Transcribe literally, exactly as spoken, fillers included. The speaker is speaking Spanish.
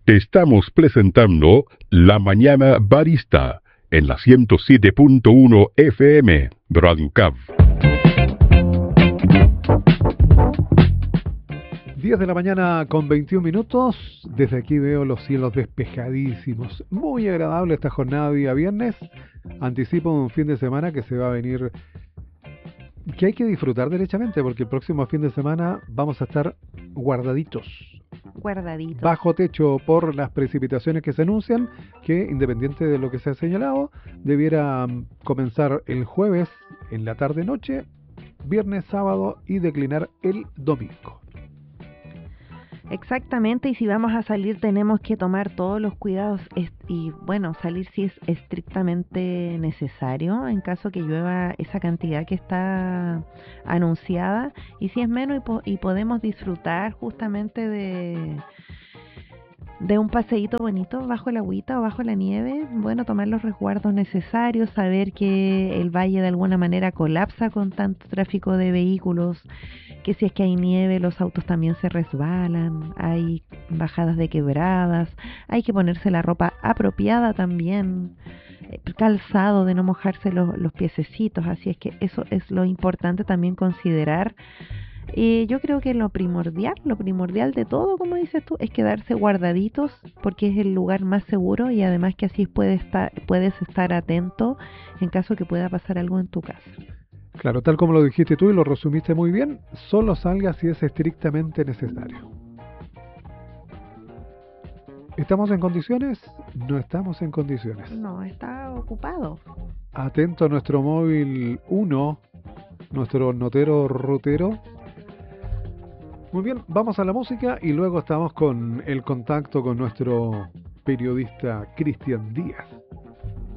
Te estamos presentando La Mañana Barista en la ciento siete punto uno F M, Brancab. diez de la mañana con veintiún minutos. Desde aquí veo los cielos despejadísimos. Muy agradable esta jornada día viernes. Anticipo un fin de semana que se va a venir, que hay que disfrutar derechamente, porque el próximo fin de semana vamos a estar guardaditos. Guardaditos. Bajo techo por las precipitaciones que se anuncian, que independiente de lo que se ha señalado, debiera comenzar el jueves en la tarde-noche, viernes, sábado y declinar el domingo. Exactamente, y si vamos a salir tenemos que tomar todos los cuidados y bueno, salir si es estrictamente necesario en caso que llueva esa cantidad que está anunciada, y si es menos y, po- y podemos disfrutar justamente de de un paseíto bonito bajo la agüita o bajo la nieve, bueno, tomar los resguardos necesarios, saber que el valle de alguna manera colapsa con tanto tráfico de vehículos, que si es que hay nieve los autos también se resbalan, hay bajadas de quebradas, hay que ponerse la ropa apropiada también, eh, calzado de no mojarse los, los piececitos, así es que eso es lo importante también considerar. Eh, yo creo que lo primordial, lo primordial de todo, como dices tú, es quedarse guardaditos porque es el lugar más seguro y además que así puede estar, puedes estar atento en caso que pueda pasar algo en tu casa. Claro, tal como lo dijiste tú y lo resumiste muy bien, solo salga si es estrictamente necesario. ¿Estamos en condiciones? No estamos en condiciones. No, está ocupado. Atento a nuestro móvil uno, nuestro notero rutero. Muy bien, vamos a la música y luego estamos con el contacto con nuestro periodista Cristian Díaz.